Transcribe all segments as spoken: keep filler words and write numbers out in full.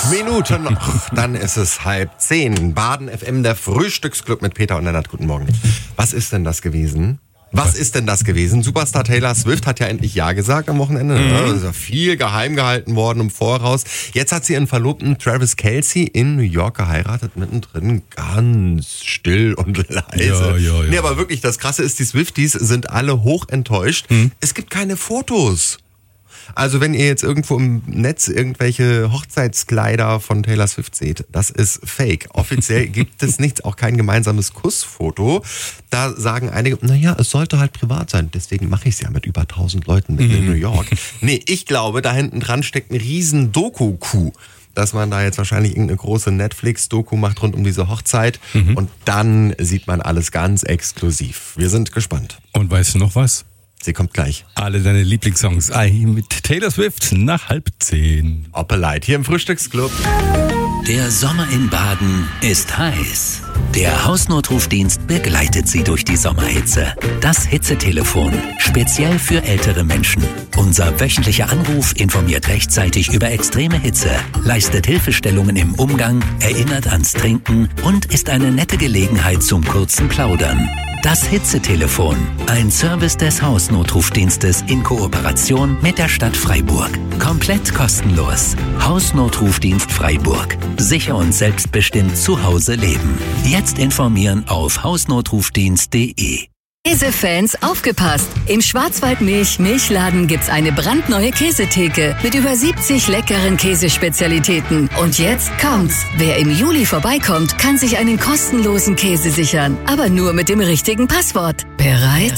Minuten noch. Dann ist es halb zehn. Baden F M, der Frühstücksclub mit Peter und Lennart. Guten Morgen. Was ist denn das gewesen? Was ist denn das gewesen? Superstar Taylor Swift hat ja endlich Ja gesagt am Wochenende. Mhm. Ne? Ist ja viel geheim gehalten worden im Voraus. Jetzt hat sie ihren Verlobten Travis Kelce in New York geheiratet. Mittendrin ganz still und leise. Ja, ja, ja. Nee, aber wirklich, das Krasse ist, die Swifties sind alle hoch enttäuscht. Mhm. Es gibt keine Fotos. Also wenn ihr jetzt irgendwo im Netz irgendwelche Hochzeitskleider von Taylor Swift seht, das ist fake. Offiziell gibt es nichts, auch kein gemeinsames Kussfoto. Da sagen einige, naja, es sollte halt privat sein. Deswegen mache ich es ja mit über tausend Leuten mitten in New York. Nee, ich glaube, da hinten dran steckt ein riesen Doku-Coup. Dass man da jetzt wahrscheinlich irgendeine große Netflix-Doku macht rund um diese Hochzeit. Mhm. Und dann sieht man alles ganz exklusiv. Wir sind gespannt. Und weißt du noch was? Sie kommt gleich. Alle deine Lieblingssongs mit Taylor Swift nach halb zehn. Oppeleit hier im Frühstücksclub. Der Sommer in Baden ist heiß. Der Hausnotrufdienst begleitet Sie durch die Sommerhitze. Das Hitzetelefon, speziell für ältere Menschen. Unser wöchentlicher Anruf informiert rechtzeitig über extreme Hitze, leistet Hilfestellungen im Umgang, erinnert ans Trinken und ist eine nette Gelegenheit zum kurzen Plaudern. Das Hitzetelefon, ein Service des Hausnotrufdienstes in Kooperation mit der Stadt Freiburg. Komplett kostenlos. Hausnotrufdienst Freiburg. Sicher und selbstbestimmt zu Hause leben. Jetzt informieren auf hausnotrufdienst punkt de. Käsefans, aufgepasst! Im Schwarzwaldmilch-Milchladen gibt's eine brandneue Käsetheke mit über siebzig leckeren Käsespezialitäten. Und jetzt kommt's! Wer im Juli vorbeikommt, kann sich einen kostenlosen Käse sichern. Aber nur mit dem richtigen Passwort. Bereit?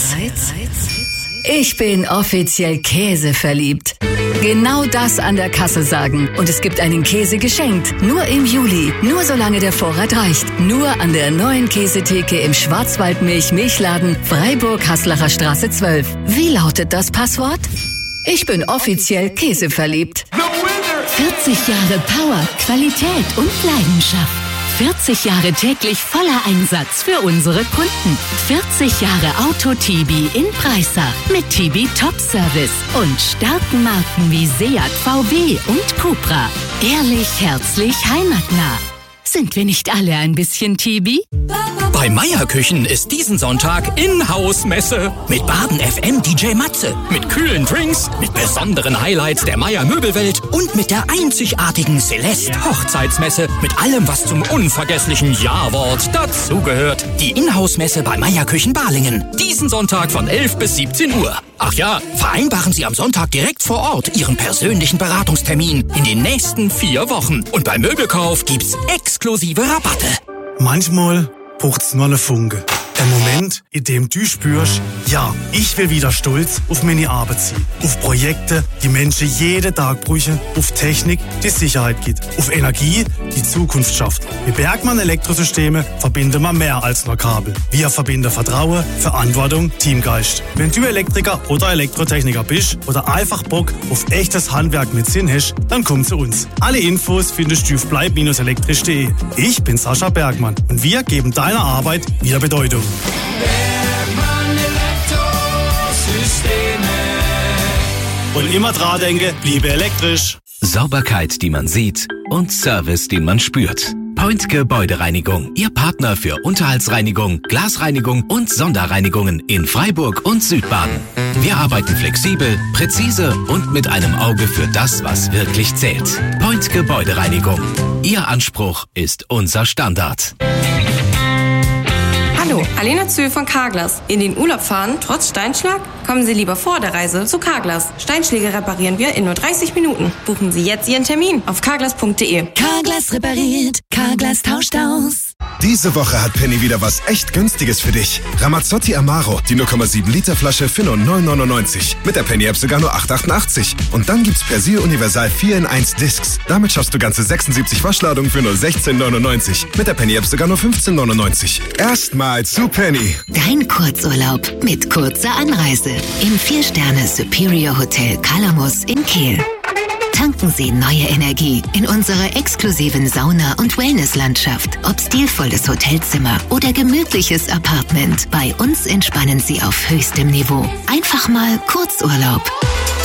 Ich bin offiziell käseverliebt. Genau das an der Kasse sagen. Und es gibt einen Käse geschenkt. Nur im Juli. Nur solange der Vorrat reicht. Nur an der neuen Käsetheke im Schwarzwaldmilch-Milchladen Freiburg-Haslacher Straße zwölf. Wie lautet das Passwort? Ich bin offiziell käseverliebt. vierzig Jahre Power, Qualität und Leidenschaft. vierzig Jahre täglich voller Einsatz für unsere Kunden. vierzig Jahre Auto-Tibi in Breisach mit Tibi Top Service und starken Marken wie Seat, V W und Cupra. Ehrlich, herzlich, heimatnah. Sind wir nicht alle ein bisschen Tibi? Bei Meier Küchen ist diesen Sonntag Inhouse-Messe mit Baden F M D J Matze, mit kühlen Drinks, mit besonderen Highlights der Meier Möbelwelt und mit der einzigartigen Celeste Hochzeitsmesse mit allem, was zum unvergesslichen Ja-Wort dazugehört. Die Inhouse-Messe bei Meier Küchen Balingen. Diesen Sonntag von elf bis siebzehn Uhr. Ach ja, vereinbaren Sie am Sonntag direkt vor Ort Ihren persönlichen Beratungstermin in den nächsten vier Wochen. Und beim Möbelkauf gibt's exklusive Rabatte. Manchmal braucht's nur eine Funke. Ein Moment, in dem du spürst, ja, ich will wieder stolz auf meine Arbeit sein. Auf Projekte, die Menschen jeden Tag brauchen. Auf Technik, die Sicherheit gibt. Auf Energie, die Zukunft schafft. Mit Bergmann Elektrosysteme verbinden wir mehr als nur Kabel. Wir verbinden Vertrauen, Verantwortung, Teamgeist. Wenn du Elektriker oder Elektrotechniker bist oder einfach Bock auf echtes Handwerk mit Sinn hast, dann komm zu uns. Alle Infos findest du auf bleib elektrisch punkt de. Ich bin Sascha Bergmann und wir geben deiner Arbeit wieder Bedeutung. Bergmann Elektrosysteme. Und immer dran denke, bliebe elektrisch. Sauberkeit, die man sieht und Service, den man spürt. Point Gebäudereinigung, Ihr Partner für Unterhaltsreinigung, Glasreinigung und Sonderreinigungen in Freiburg und Südbaden. Wir arbeiten flexibel, präzise und mit einem Auge für das, was wirklich zählt. Point Gebäudereinigung. Ihr Anspruch ist unser Standard. Hallo, Alena Zöhl von Carglass. In den Urlaub fahren, trotz Steinschlag? Kommen Sie lieber vor der Reise zu Carglass. Steinschläge reparieren wir in nur dreißig Minuten. Buchen Sie jetzt Ihren Termin auf carglass punkt de. Carglass repariert, Carglass tauscht aus. Diese Woche hat Penny wieder was echt Günstiges für dich. Ramazzotti Amaro, die null Komma sieben Liter Flasche für nur neun neunundneunzig. Mit der Penny-App sogar nur acht achtundachtzig. Und dann gibt's Persil Universal vier in eins Discs. Damit schaffst du ganze sechsundsiebzig Waschladungen für nur sechzehn neunundneunzig. Mit der Penny-App sogar nur fünfzehn neunundneunzig. Erstmal zu Penny. Dein Kurzurlaub mit kurzer Anreise im vier Sterne Superior Hotel Kalamus in Kehl. Tanken Sie neue Energie in unserer exklusiven Sauna- und Wellnesslandschaft. Ob stilvolles Hotelzimmer oder gemütliches Apartment, bei uns entspannen Sie auf höchstem Niveau. Einfach mal Kurzurlaub.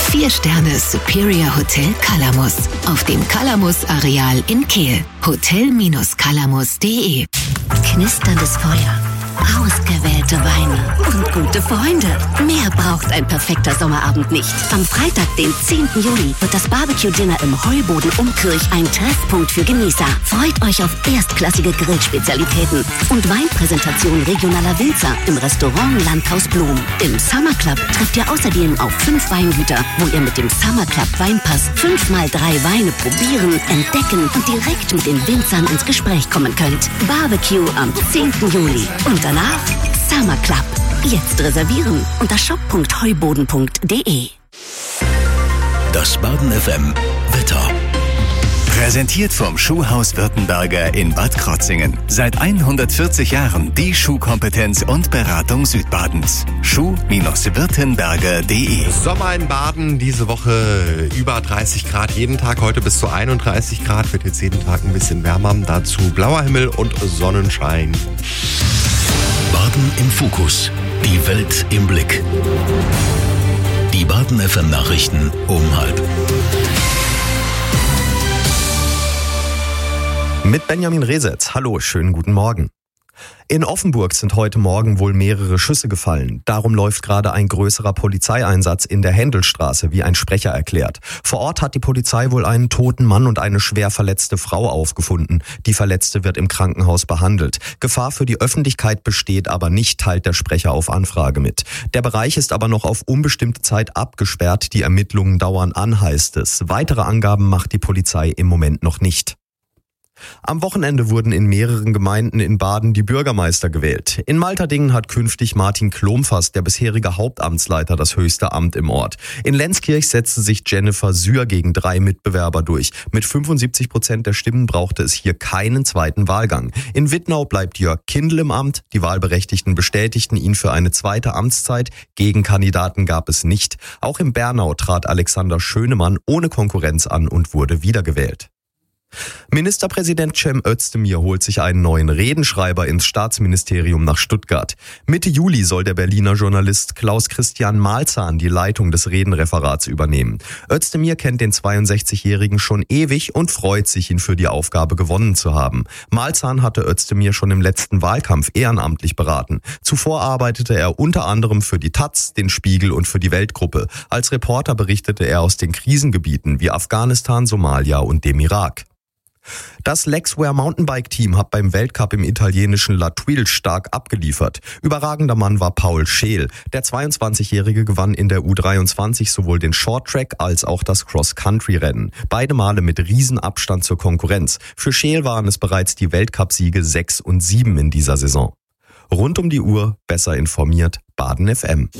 Vier Sterne Superior Hotel Kalamus auf dem Kalamus-Areal in Kehl. hotel Kalamus punkt de. Knisterndes Feuer, ausgewählte Weine und gute Freunde. Mehr braucht ein perfekter Sommerabend nicht. Am Freitag, den zehnten Juli, wird das Barbecue-Dinner im Heuboden Umkirch ein Treffpunkt für Genießer. Freut euch auf erstklassige Grillspezialitäten und Weinpräsentation regionaler Winzer im Restaurant Landhaus Blum. Im Summer Club trifft ihr außerdem auf fünf Weingüter, wo ihr mit dem Summer Club Weinpass fünf mal drei Weine probieren, entdecken und direkt mit den Winzern ins Gespräch kommen könnt. Barbecue am zehnten Juli. Und danach Summer Club. Jetzt reservieren unter shop punkt heuboden punkt de. Das Baden F M Wetter. Präsentiert vom Schuhhaus Württemberger in Bad Krotzingen. Seit hundertvierzig Jahren die Schuhkompetenz und Beratung Südbadens. schuh Württemberger punkt de. Sommer in Baden, diese Woche über dreißig Grad jeden Tag, heute bis zu einunddreißig Grad, wird jetzt jeden Tag ein bisschen wärmer, dazu blauer Himmel und Sonnenschein. Baden im Fokus, die Welt im Blick. Die Baden F M Nachrichten um halb. Mit Benjamin Resetz. Hallo, schönen guten Morgen. In Offenburg sind heute Morgen wohl mehrere Schüsse gefallen. Darum läuft gerade ein größerer Polizeieinsatz in der Händelstraße, wie ein Sprecher erklärt. Vor Ort hat die Polizei wohl einen toten Mann und eine schwer verletzte Frau aufgefunden. Die Verletzte wird im Krankenhaus behandelt. Gefahr für die Öffentlichkeit besteht aber nicht, teilt der Sprecher auf Anfrage mit. Der Bereich ist aber noch auf unbestimmte Zeit abgesperrt. Die Ermittlungen dauern an, heißt es. Weitere Angaben macht die Polizei im Moment noch nicht. Am Wochenende wurden in mehreren Gemeinden in Baden die Bürgermeister gewählt. In Malterdingen hat künftig Martin Klomfast, der bisherige Hauptamtsleiter, das höchste Amt im Ort. In Lenzkirch setzte sich Jennifer Sühr gegen drei Mitbewerber durch. Mit fünfundsiebzig Prozent der Stimmen brauchte es hier keinen zweiten Wahlgang. In Wittnau bleibt Jörg Kindl im Amt. Die Wahlberechtigten bestätigten ihn für eine zweite Amtszeit. Gegenkandidaten gab es nicht. Auch in Bernau trat Alexander Schönemann ohne Konkurrenz an und wurde wiedergewählt. Ministerpräsident Cem Özdemir holt sich einen neuen Redenschreiber ins Staatsministerium nach Stuttgart. Mitte Juli soll der Berliner Journalist Klaus-Christian Malzahn die Leitung des Redenreferats übernehmen. Özdemir kennt den zweiundsechzigjährigen schon ewig und freut sich, ihn für die Aufgabe gewonnen zu haben. Malzahn hatte Özdemir schon im letzten Wahlkampf ehrenamtlich beraten. Zuvor arbeitete er unter anderem für die Taz, den Spiegel und für die Weltgruppe. Als Reporter berichtete er aus den Krisengebieten wie Afghanistan, Somalia und dem Irak. Das Lexware Mountainbike-Team hat beim Weltcup im italienischen La Thuile stark abgeliefert. Überragender Mann war Paul Scheel. Der zweiundzwanzigjährige gewann in der U dreiundzwanzig sowohl den Shorttrack als auch das Cross-Country-Rennen. Beide Male mit Riesenabstand zur Konkurrenz. Für Scheel waren es bereits die Weltcup-Siege sechs und sieben in dieser Saison. Rund um die Uhr, besser informiert, Baden F M.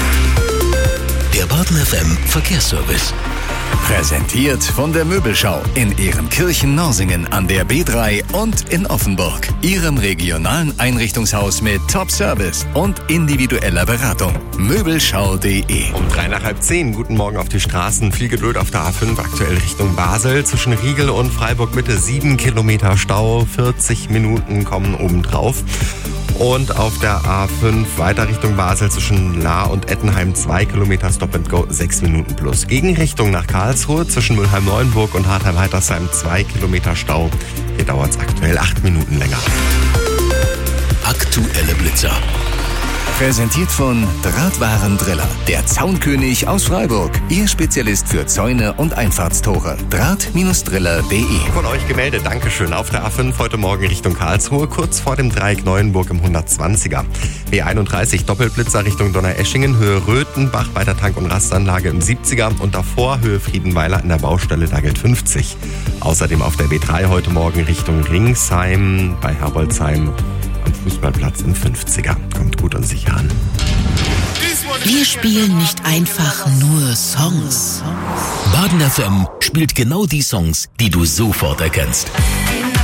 Der Baden F M Verkehrsservice. Präsentiert von der Möbelschau in Ehrenkirchen-Norsingen an der B drei und in Offenburg. Ihrem regionalen Einrichtungshaus mit Top-Service und individueller Beratung. Möbelschau punkt de. Um drei nach halb zehn, guten Morgen auf die Straßen. Viel Geduld auf der A fünf, aktuell Richtung Basel. Zwischen Riegel und Freiburg Mitte sieben Kilometer Stau, vierzig Minuten kommen obendrauf. Und auf der A fünf weiter Richtung Basel zwischen Lahr und Ettenheim zwei Kilometer Stop and Go, sechs Minuten plus. Gegenrichtung nach Karlsruhe zwischen Mülheim-Neuenburg und Hartheim-Heitersheim zwei Kilometer Stau. Hier dauert es aktuell acht Minuten länger. Aktuelle Blitzer. Präsentiert von Drahtwarendriller, der Zaunkönig aus Freiburg. Ihr Spezialist für Zäune und Einfahrtstore. Draht Driller punkt de. Von euch gemeldet, Dankeschön. Auf der A fünf heute Morgen Richtung Karlsruhe, kurz vor dem Dreieck Neuenburg im hundertzwanziger. B einunddreißig Doppelblitzer Richtung Donaueschingen, Höhe Röthenbach bei der Tank- und Rastanlage im siebziger und davor Höhe Friedenweiler an der Baustelle, da gilt fünfzig. Außerdem auf der B drei heute Morgen Richtung Ringsheim bei Herbolzheim am Fußballplatz im fünfziger. Kommt gut und sicher an. Wir spielen nicht einfach nur Songs. Baden F M spielt genau die Songs, die du sofort erkennst.